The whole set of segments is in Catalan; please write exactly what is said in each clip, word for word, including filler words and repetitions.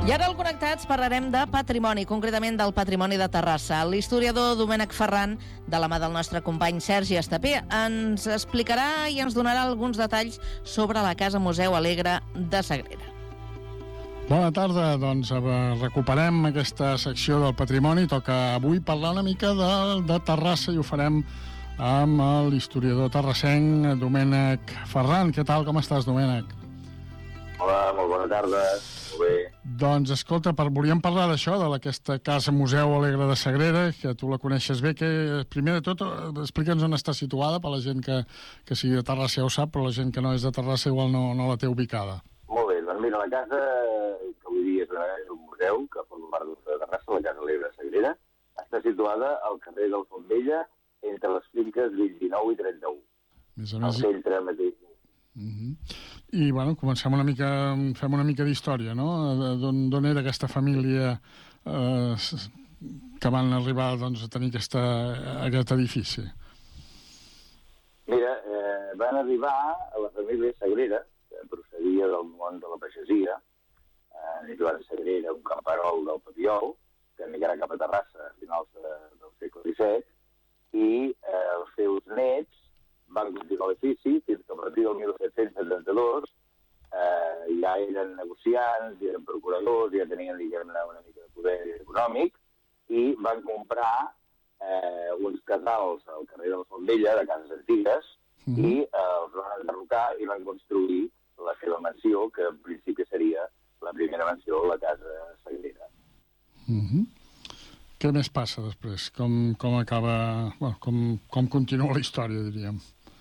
I ara al Connectats parlarem de patrimoni, concretament del patrimoni de Terrassa. L'historiador Domènec Ferran, de la mà del nostre company Sergi Estapé, ens explicarà i ens donarà alguns detalls sobre la Casa Museu Alegre de Sagrera. Bona tarda, doncs recuperem aquesta secció del patrimoni. Toca avui parlar una mica de, de Terrassa i ho farem amb l'historiador terrassenc Domènec Ferran. Què tal, com estàs, Domènec? Hola, molt bona tarda, molt bé. Doncs, escolta, per, volíem parlar d'això, d'aquesta Casa Museu Alegre de Sagrera, que tu la coneixes bé, que primer de tot explica'ns on està situada, per la gent que, que sigui de Terrassa ja ho sap, però la gent que no és de Terrassa igual no, no la té ubicada. Molt bé, doncs mira, la casa, que avui dia és, una, és un museu, que forma part de Terrassa, la Casa Alegre de Sagrera, està situada al carrer del Fontvella, entre les finques vint-i-nou i trenta-u. Més o menys... Al centre mateix. Uh-huh. I, bueno, comencem una mica, fem una mica d'història, no? D'on era aquesta família eh, que van arribar doncs, a tenir aquesta, aquest edifici? Mira, eh, van arribar a la família Sagrera, que procedia del món de la pagesia, eh, Joan Sagrera, un camperol del Papiol, que emigrà cap a Terrassa a finals de, del segle disset, i eh, els seus nets van continuar l'edifici fins que a partir del mil set-cents setanta-dos eh, ja eren negociants, ja eren procuradors, ja tenien, diguem-ne, una mica de poder econòmic, i van comprar eh, uns casals al carrer del Fontvella, de cases antigues, mm-hmm. i eh, els van enderrocar i van construir la seva mansió, que en principi seria la primera mansió de la Casa Sagrera. Mm-hmm. Què més passa després? Com, com acaba... Bueno, com, com continua la història, diríem?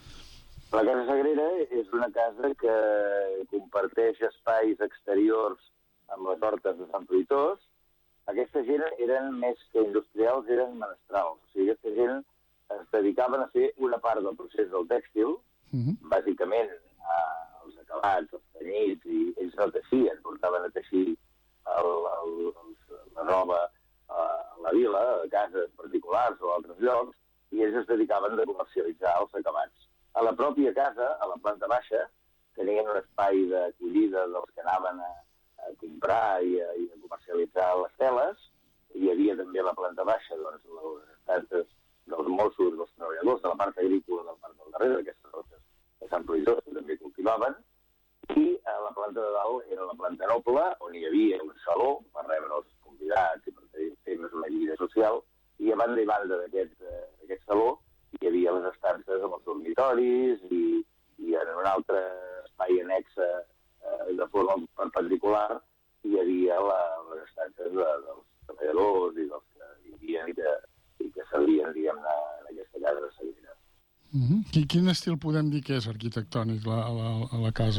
La Casa Sagrera és una casa que comparteix espais exteriors amb les hortes de Sant Fruitós. Aquesta gent eren més que industrials, eren menestrals. O sigui, aquesta gent es dedicaven a fer una part del procés del tèxtil, mm-hmm. bàsicament eh, els acabats, els tenyits, i ells no teixien, portaven a teixir el, el, el, la roba a la vila, a cases particulars o a altres llocs, i ells es dedicaven a comercialitzar els acabats. A la pròpia casa, a la planta baixa, tenien un espai d'acollida dels que anaven a, a comprar i a, i a comercialitzar les teles. Hi havia també a la planta baixa doncs, les estances dels Mossos, dels treballadors, de la part agrícola del parc del darrere, aquestes hortes de Sant Fruitós, que també cultivaven. I a la planta de dalt era la planta noble, on hi havia un saló per rebre els convidats i per fer més una lliga social. I a banda i banda d'aquest, d'aquest saló hi havia les estances amb els dormitoris i, i en un altre espai annex eh, de forma perpendicular hi havia la, les estances de, dels treballadors i dels que vivien i que, i que servien, diguem-ne, en aquesta casa de Sagrera. Mm-hmm. Quin estil podem dir que és arquitectònic la, la, a la casa?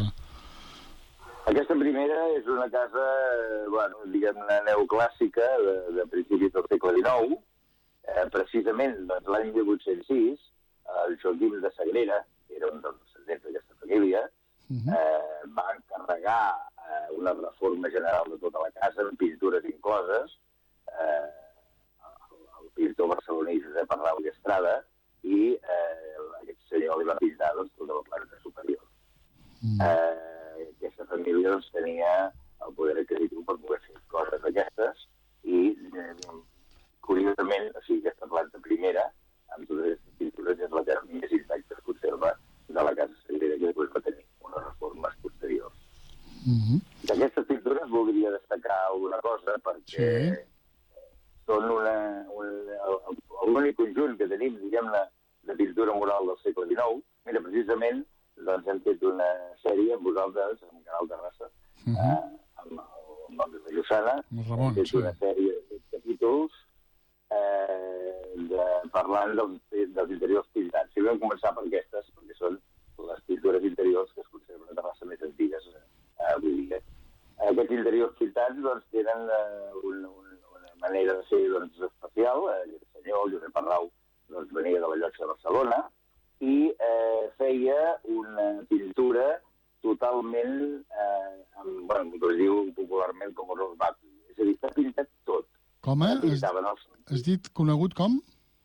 Aquesta primera és una casa, bueno, diguem-ne, neoclàssica de, de principis del segle dinou. Eh, precisament, doncs, l'any mil vuit-cents sis, el Joaquim de Sagrera, que era un dels descendents d'aquesta família, uh-huh. eh, va encarregar eh, una reforma general de tota la casa, amb pintures incloses, eh, el, el pintor barceloní Josep Arrau i Estrada, i eh, aquest senyor li va pintar doncs, tota la planta superior. Uh-huh. Eh, aquesta família doncs, tenia el poder adquisitiu per poder fer coses d'aquestes, i eh, curiosament, o sigui, aquesta planta primera, amb totes aquestes pintures, és la que més intacta es conserva de la Casa Sagrera, que després va tenir unes reformes posteriors. Mm-hmm. D'aquestes pintures voldria destacar alguna cosa, perquè sí. són una, una, l'únic conjunt que tenim, diguem-ne, de pintura mural del segle dinou. Mira, precisament, doncs hem fet una sèrie amb vosaltres, amb el Canal Terrassa, mm-hmm. eh, amb el nom de la Llosana, Ramon, hem fet sí. una sèrie de capítols Eh, de, parlant dels, dels interiors pintats. Si vam començar per aquestes, perquè són les pintures interiors que es conserven a Terrassa més antigues eh, avui dia. Aquests interiors pintats doncs, tenen eh, un, un, una manera de ser doncs, especial. Eh, el senyor Josep Arrau doncs, venia de la Llotja de Barcelona i eh, feia una pintura totalment, eh, amb, bueno, que es diu popularment com horror bàcul. És a dir, està pintat tot. Com, eh? Has, has dit conegut com?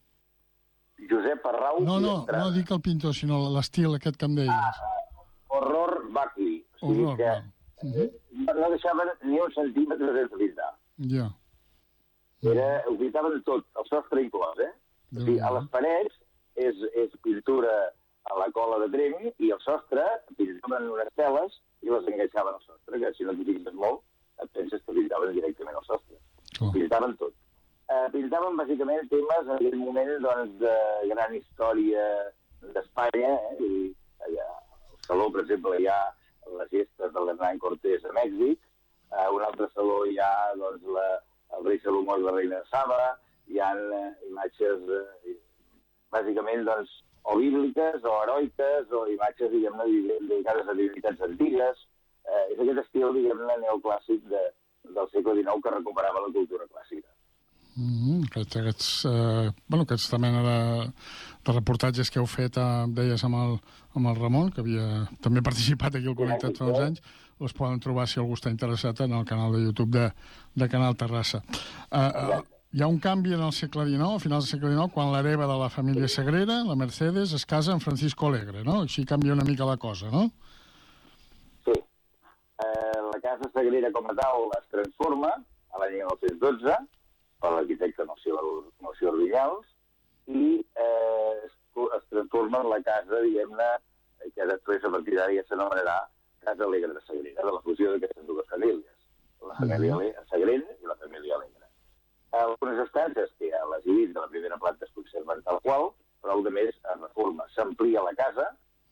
Josep Arrau no, no, i Estrada. No dic el pintor, sinó l'estil aquest que em deies. Ah, horror Buckley. O sigui horror, que no. Uh-huh. No deixaven ni un centímetre sense pintar. Ja. Yeah. Era, ho pintaven tot, el sostre inclòs, eh? O sigui, a les parets és, és pintura a la cola de trem i el sostre pintaven unes teles i les enganxaven al sostre, que si no t'hi fixes molt et penses que pintaven directament al sostre. Oh. Pintaven tot. Uh, pintaven bàsicament temes en aquell moment doncs, de gran història d'Espanya, eh? I allà, al saló, per exemple, hi ha les gestes de l'Hernán Cortés a Mèxic, uh, un altre saló hi ha doncs, la, el rei Salomó i la reina de Saba, hi ha uh, imatges uh, bàsicament doncs, o bíbliques o heroiques o imatges, diguem-ne, dedicades a divinitats antigues. Uh, és aquest estil, diguem-ne, neoclàssic de, del segle dinou que recuperava la cultura clàssica. Mm-hmm. Aquests, aquests, eh, bueno, aquesta mena de, de reportatges que heu fet, eh, deies, amb el, amb el Ramon, que havia també participat aquí al Connectat fa uns anys, els poden trobar, si algú està interessat, en el canal de YouTube de, de Canal Terrassa. Eh, eh, hi ha un canvi en el segle dinou, a finals del segle dinou, quan l'hereva de la família Sagrera, la Mercedes, es casa amb Francisco Alegre, no? Així canvia una mica la cosa, no? Sí. Eh, la casa Sagrera com a tal es transforma a l'any mil nou-cents dotze per l'arquitecte Melcior Vinyals i eh, es, es transforma en la casa, diguem-ne, que després a partir d'ara ja s'anomenarà Casa Alegre de Sagrera, de la fusió d'aquestes dues famílies, la família mm-hmm. Sagrera i la família Alegre. Algunes estances que ja les he dit de la primera planta es conserven tal qual, però el de més es reforma, s'amplia la casa,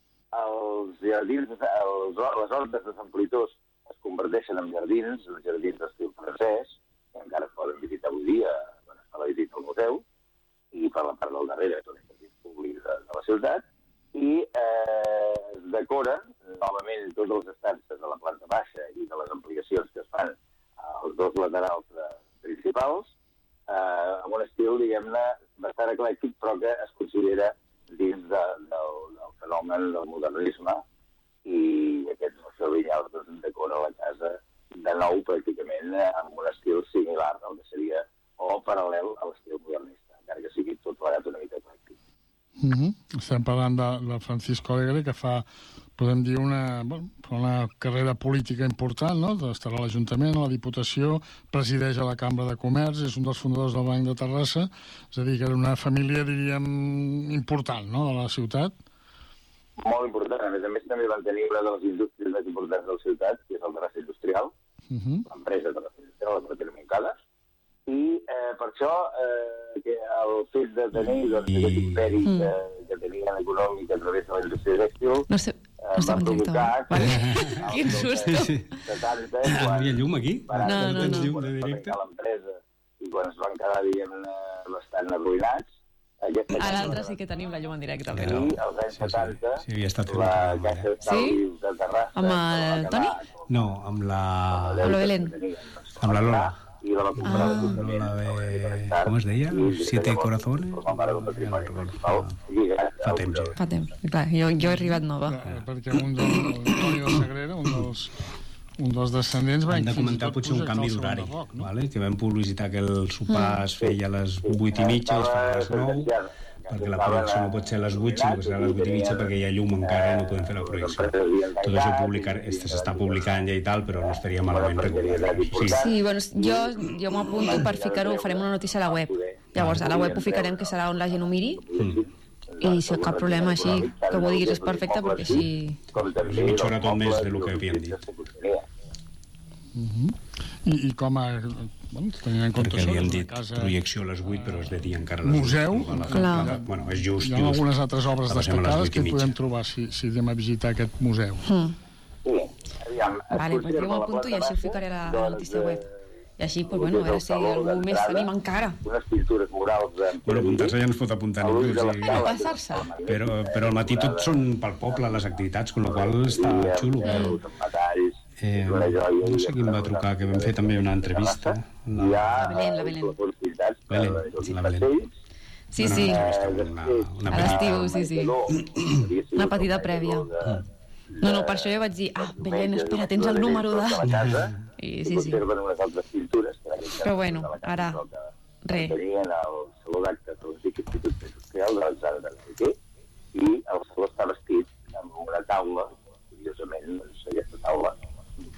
els jardins, els, les hortes de Sant Fruitós es converteixen en jardins, en jardins d'estil francès, que encara es poden visitar avui dia, quan es fa la visita al museu, i per la part del darrere són els jardins públics de, de la ciutat, i eh, es decoren novament totes les estances de la planta baixa i de les ampliacions que es fan als dos laterals de, principals, eh, amb un estil, diguem-ne, bastant eclèctic, però que es considera dins de, del, del fenomen del modernisme, i aquest Melcior Vinyals doncs, decora la casa de nou, pràcticament, amb un estil similar al que seria, o paral·lel a l'estil modernista, encara que sigui tot plegat una mica eclèctic. Mm-hmm. Estem parlant de, de Francisco Alegre, que fa, podem dir, una, bueno, una carrera política important, no? Estarà a l'Ajuntament, a la Diputació, presideix a la Cambra de Comerç, és un dels fundadors del Banc de Terrassa, és a dir, que era una família, diríem, important, no?, de la ciutat. Molt important. A més a més, també van tenir una de les indústries més importants de la ciutat, que és el Terrassa Industrial, uh-huh. l'empresa Terrassa Industrial, la Terrassa Montcades, i eh, per això eh, que el fet de tenir doncs, aquest imperi mm. que, que tenien econòmic a través de la indústria tèxtil no sé, no eh, va provocar que... Quin susto! setanta, ah, havia llum aquí? No, no, no. Llum de directe? L'empresa, i quan es van quedar, diguem-ne, bastant arruïnats, a l'altre sí que tenim la llum en directe, però... I als anys setanta, sí, sí. Sí, havia estat la Caixa d'Estalvis de Terrassa... Amb el Toni? No, amb la... Amb la Belén. Amb la Lola. I la va comprar ah, la de... Com es deia? Siete Corazones? No, fa temps, ja. Fa temps, clar, jo, jo he arribat nova. Ja, perquè un del, Toni de Sagrera, un dels... un dels descendents va... Hem de comentar potser un canvi d'horari, no? Vale? Que vam publicitar que el sopar es feia a les vuit i mitja, es feia a les nou, perquè la projecció no pot ser a les vuit, sinó que serà a les vuit i mitja, perquè hi ha llum encara i no podem fer la projecció. Tot això publicar, s'està publicant ja i tal, però no estaria malament recordar-ho. Sí, sí, bueno, jo, jo m'apunto per ficar-ho, farem una notícia a la web. Llavors, a la web ho ficarem, que serà on la gent ho miri, mm. i si cap problema així, que ho diguis és perfecte, perquè així... És mitja hora tot més del que havíem dit. Mm-hmm. I, I com a... Bueno, tenint en compte perquè això... havíem dit casa... projecció a les vuit, però es de dir encara... Museu? Clar. Bueno, és just, hi ha just. algunes altres obres destacades que podem trobar si, si anem a visitar aquest museu. Mm. Vale, pues jo m'apunto i així ho ficaré a la notícia web. I així, pues, bueno, a veure si algú més tenim encara. Unes pintures murals... Bueno, apuntar-se ja no es pot apuntar ningú. O sigui, a passar-se. Però, però al matí tot són pel poble, les activitats, amb la qual està xulo. Eh, no sé qui em va trucar, que vam fer també una entrevista. La, la Belén, la Belén. Belén, la Belén. Sí, sí. Una, una a l'estiu, sí, sí. Una petita prèvia. No, no, per això jo vaig dir, ah, Belén, espera, tens el número de... I sí, sí. Però bueno, ara, re. Tenien el saló d'actes de l'antic Institut Industrial de l'Alçada de l'Antiquer i el saló està vestit amb una taula, curiosament, aquesta taula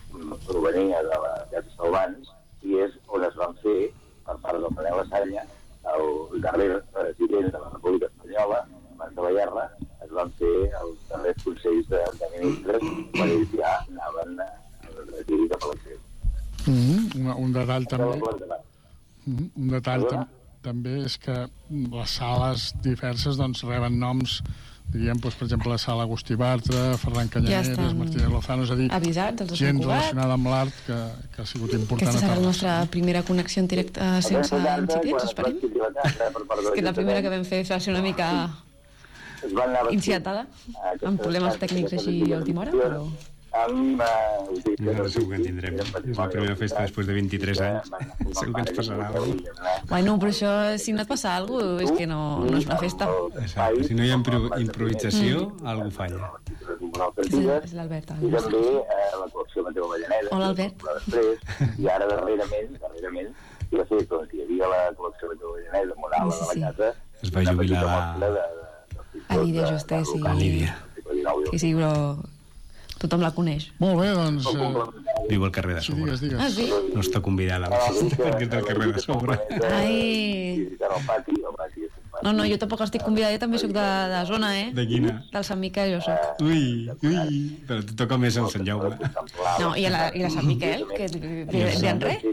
provenia de la Casa Salvans, i és on es van fer, per part del Manel Lasanya, el darrer president de la República Espanyola, abans de la guerra, es van fer els darrers consells de, de ministres quan ells ja anaven a retirar cap a l'exili. Mm-hmm. Un detall també... Mm-hmm. Un detall tam també és que les sales diverses doncs, reben noms, diguem, doncs, per exemple, la sala Agustí Bartra, Ferran Canyaneres, ja Martínez Lozano, és a dir, avisats, gent relacionada amb l'art que, que ha sigut important. Aquesta serà la nostra primera connexió en directe sense incidents, esperem. És que la primera que vam fer va ser una mica incitada, amb problemes tècnics així a última hora, però... amb... Uh, no, segur que en tindrem. És la primera festa després de vint-i-tres anys. Segur que ens passarà alguna cosa. Bueno, però això, si no et passa alguna cosa, és que no, no és una festa. Exacte. Si no hi ha improvisació, mm. alguna cosa falla. És l'Albert. I també eh, la col·lecció Mateu Avellaneda. Hola, Albert. Després, i ara darrerament, darrerament, i va ser quan hi havia la col·lecció Mateu Avellaneda, Monal, a la casa... Es va jubilar la... A Lídia Justés i... A Lídia. Sí, sí, però... Tothom la coneix. Molt bé, doncs... Eh... Viu al carrer de sobre. Digues, digues. Ah, sí? No està convidada a la festa perquè és del carrer de sobre. Ai... No, no, jo tampoc estic convidada, jo també soc de, de zona, eh? De quina? Del Sant Miquel, jo soc. Ui, ui, però et toca més el Sant Jaume. No, i a la, i la Sant Miquel, que vean res.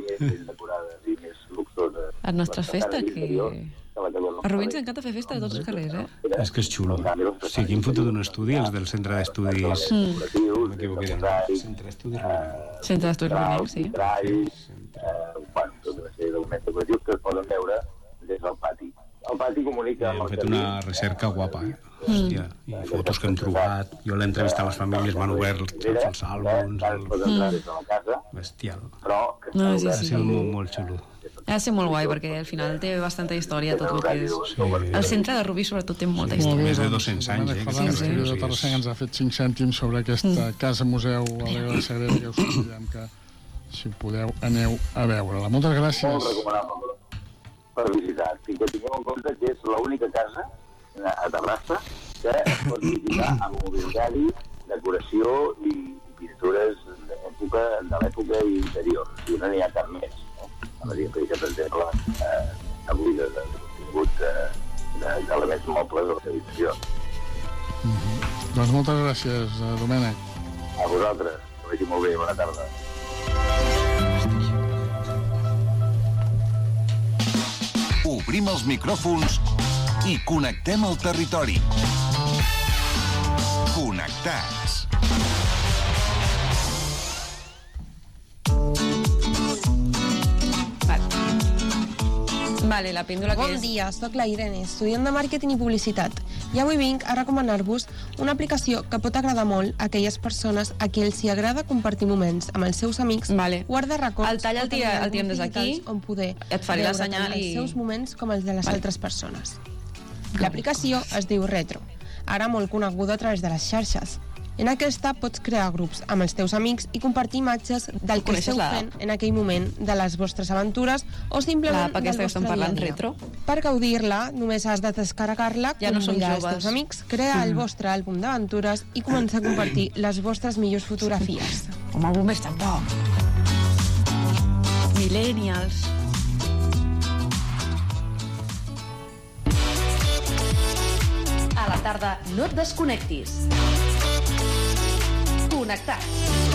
Les nostres festes, que... A Rubí ens encanta fer festa de tots els carrers, eh? És que és xulo. O sigui, hem fotut un estudi, els del Centre d'Estudis... Mm. No m'equivoqué, Centre d'Estudis Rovinenc. Centre d'Estudis Rovinenc, sí. Bueno, tota una sèrie d'elements decoratius que es poden veure des del pati. El pati comunica... Hem fet una recerca guapa, eh? Hòstia, i fotos que hem trobat. Jo l'he entrevistat a les famílies, m'han obert els àlbums... Bestial. No, sí, sí. Ha sigut molt, molt xulo. Ha de ser molt guai, perquè al final té bastanta història tot el que és. Sí. El centre de Rubí, sobretot, té molta història. Més de dos-cents anys, eh? Sí, sí. El Terrassenc ens ha fet cinc cèntims sobre aquesta mm. casa-museu a l'Alegre de Sagrera, que us convidem que, si podeu, aneu a veure-la. Moltes gràcies. Molt recomanable per visitar. I que tinguem en compte que és l'única casa a Terrassa que es pot visitar amb mobiliari, decoració i pintures d'època, de l'època interior. I no n'hi ha cap més. A la dia, per exemple, eh, avui de contingut d'elements mobles de les habitacions. Mm -hmm. Doncs moltes gràcies, Domènec. A vosaltres, que vagi molt bé, bona tarda. Obrim els micròfons i connectem el territori. Connectats. Vale, la píndola que bon és... dia, soc la Irene, estudiant de màrqueting i publicitat. I avui vinc a recomanar-vos una aplicació que pot agradar molt a aquelles persones a qui els hi agrada compartir moments amb els seus amics, vale. guardar records... El tall el, tira, el tirem des d'aquí, on poder et faré la senyal i... els seus moments com els de les vale. altres persones. L'aplicació es diu Retro, ara molt coneguda a través de les xarxes. En aquesta pots crear grups amb els teus amics i compartir imatges del que esteu fent en aquell moment, de les vostres aventures o simplement del vostre dia a dia. Retro. Per gaudir-la, només has de descarregar-la, ja no convidar els teus amics, crear el vostre àlbum d'aventures i començar a compartir les vostres millors fotografies. Home, bombers tampoc. Millennials. A la tarda no et desconnectis. Connectats.